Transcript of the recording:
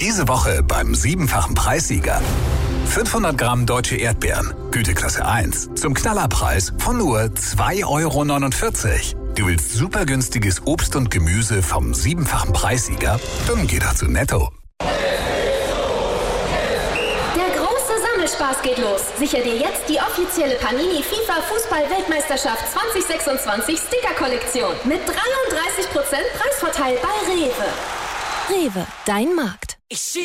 Diese Woche beim 7-fachen Preissieger. 500 Gramm deutsche Erdbeeren, Güteklasse 1, zum Knallerpreis von nur 2,49 €. Du willst super günstiges Obst und Gemüse vom 7-fachen Preissieger? Dann geh doch zu Netto. Spaß geht los. Sicher dir jetzt die offizielle Panini FIFA Fußball-Weltmeisterschaft 2026 Sticker-Kollektion mit 33% Preisvorteil bei Rewe. Rewe, dein Markt.